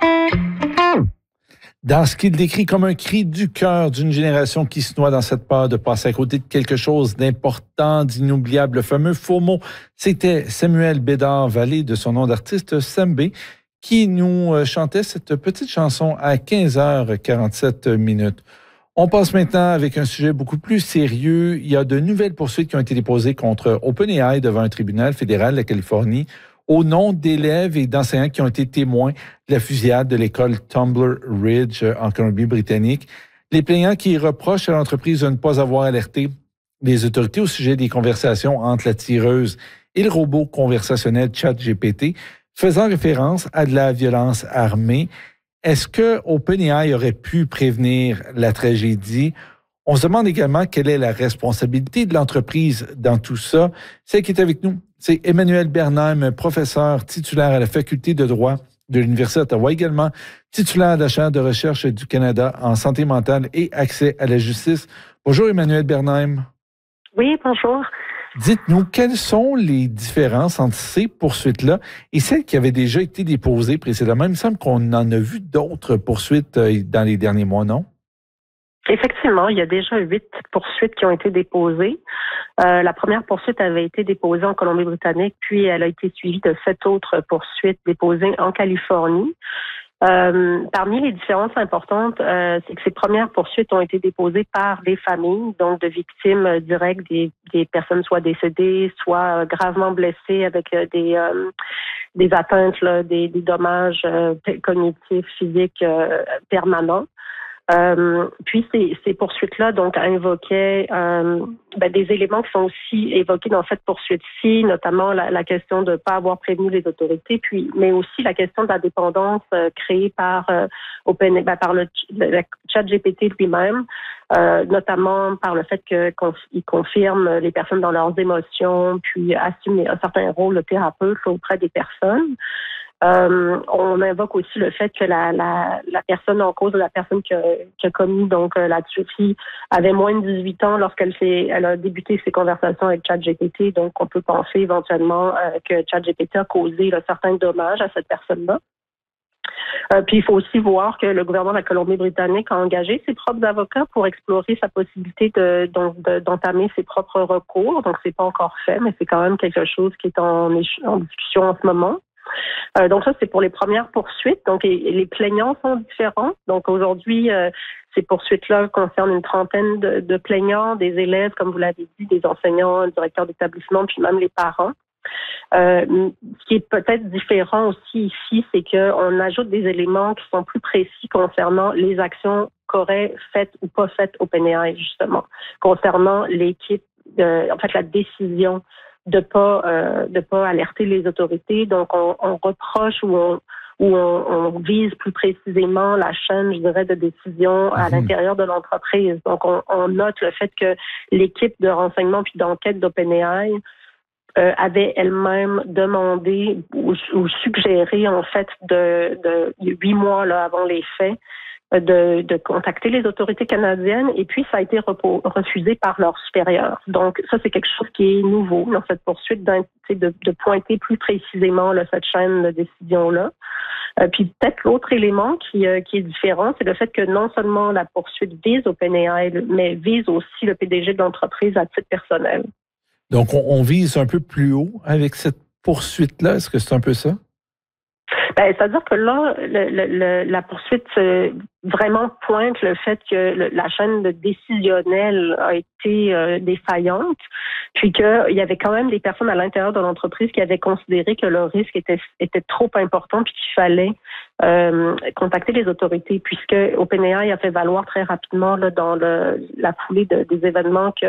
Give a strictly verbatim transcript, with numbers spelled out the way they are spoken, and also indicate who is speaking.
Speaker 1: Dans ce qu'il décrit comme un cri du cœur d'une génération qui se noie dans cette peur de passer à côté de quelque chose d'important, d'inoubliable, le fameux faux mot, c'était Samuel Bédard-Vallée, de son nom d'artiste Sembé, qui nous chantait cette petite chanson à quinze heures quarante-sept minutes. On passe maintenant avec un sujet beaucoup plus sérieux. Il y a de nouvelles poursuites qui ont été déposées contre OpenAI devant un tribunal fédéral de la Californie au nom d'élèves et d'enseignants qui ont été témoins de la fusillade de l'école Tumbler Ridge en Colombie-Britannique. Les plaignants qui reprochent à l'entreprise de ne pas avoir alerté les autorités au sujet des conversations entre la tireuse et le robot conversationnel ChatGPT, faisant référence à de la violence armée. Est-ce que OpenAI aurait pu prévenir la tragédie? On se demande également quelle est la responsabilité de l'entreprise dans tout ça. Celle qui est avec nous, c'est Emmanuel Bernheim, professeur titulaire à la faculté de droit de l'Université d'Ottawa, également titulaire de la chaire de recherche du Canada en santé mentale et accès à la justice. Bonjour Emmanuel Bernheim.
Speaker 2: Oui, bonjour.
Speaker 1: Dites-nous, quelles sont les différences entre ces poursuites-là et celles qui avaient déjà été déposées précédemment? Il me semble qu'on en a vu d'autres poursuites dans les derniers mois, non?
Speaker 2: Effectivement, il y a déjà huit poursuites qui ont été déposées. Euh, la première poursuite avait été déposée en Colombie-Britannique, puis elle a été suivie de sept autres poursuites déposées en Californie. Euh, parmi les différences importantes, euh, c'est que ces premières poursuites ont été déposées par les familles, donc de victimes directes, des, des personnes soit décédées, soit euh, gravement blessées avec euh, des euh, des atteintes, là, des, des dommages euh, cognitifs, physiques euh, permanents. Euh, puis ces, ces poursuites-là donc invoquaient euh, ben, des éléments qui sont aussi évoqués dans cette poursuite-ci, notamment la, la question de ne pas avoir prévenu les autorités, puis mais aussi la question de la dépendance euh, créée par euh, Open, ben, par le, le ChatGPT lui-même, euh, notamment par le fait que qu'il confirme les personnes dans leurs émotions, puis assume un certain rôle de thérapeute auprès des personnes. Euh, on invoque aussi le fait que la, la, la personne en cause, la personne qui a, qui a commis donc la tuerie, avait moins de dix-huit ans lorsqu'elle s'est, elle a débuté ses conversations avec ChatGPT. Donc, on peut penser éventuellement euh, que ChatGPT a causé là, certains dommages à cette personne-là. Euh, puis il faut aussi voir que le gouvernement de la Colombie-Britannique a engagé ses propres avocats pour explorer sa possibilité de, donc, de, d'entamer ses propres recours. Donc, c'est pas encore fait, mais c'est quand même quelque chose qui est en, en discussion en ce moment. Euh, donc ça, c'est pour les premières poursuites. Donc et, et les plaignants sont différents. Donc aujourd'hui, euh, ces poursuites-là concernent une trentaine de, de plaignants, des élèves, comme vous l'avez dit, des enseignants, des directeurs d'établissement, puis même les parents. Euh, ce qui est peut-être différent aussi ici, c'est qu'on ajoute des éléments qui sont plus précis concernant les actions qu'aurait faites ou pas faites OpenAI, justement, concernant l'équipe, de, en fait, la décision de pas euh, de pas alerter les autorités. Donc, on, on reproche ou on ou on, on vise plus précisément la chaîne, je dirais, de décision à mmh. l'intérieur de l'entreprise. Donc, on, on note le fait que l'équipe de renseignement puis d'enquête d'OpenAI euh, avait elle-même demandé ou, ou suggéré, en fait, de, de huit mois là, avant les faits, De, de contacter les autorités canadiennes et puis ça a été repos, refusé par leurs supérieurs. Donc ça, c'est quelque chose qui est nouveau dans cette poursuite, de, de pointer plus précisément là, cette chaîne de décision-là. Euh, puis peut-être l'autre élément qui, euh, qui est différent, c'est le fait que non seulement la poursuite vise OpenAI, mais vise aussi le P D G de l'entreprise à titre personnel.
Speaker 1: Donc on, on vise un peu plus haut avec cette poursuite-là. Est-ce que c'est un peu ça?
Speaker 2: Ben, c'est-à-dire que là, le, le, le, la poursuite euh, vraiment pointe le fait que le, la chaîne de décisionnelle a été euh, défaillante, puis qu'il y avait quand même des personnes à l'intérieur de l'entreprise qui avaient considéré que le risque était, était trop important puis qu'il fallait euh, contacter les autorités, puisque OpenAI a fait valoir très rapidement là, dans le, la foulée de, des événements que